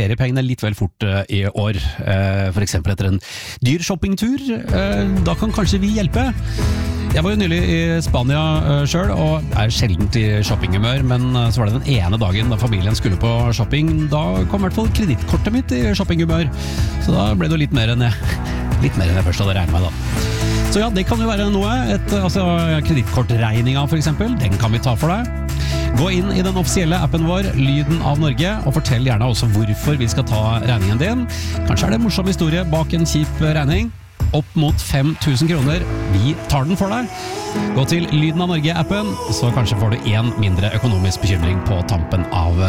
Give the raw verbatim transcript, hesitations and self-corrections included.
feriepengene litt vel fort i år. For eksempel etter en dyr shoppingtur. Da kan kanskje vi hjelpe. Jeg var jo nylig i Spania selv, og er sjeldent i shoppinghumør, men så var det den ene dagen da familien skulle på shopping. Da kom i hvert fall kredittkortet mitt i shoppinghumør. Så da ble det jo litt mer enn jeg, litt mer enn jeg først hadde regnet med da. Så ja, det kan jo være noe. Et, altså, kredittkortregninga for eksempel, den kan vi ta for deg. Gå inn i den offisielle appen vår, Lyden av Norge, og fortell gjerne også hvorfor vi skal ta regningen din. Kanskje er det en morsom historie bak en kjip regning. Opp mot fem tusen kroner. Vi tar den for deg. Gå til Lyden av Norge-appen, så kanskje får du en mindre økonomisk bekymring på tampen av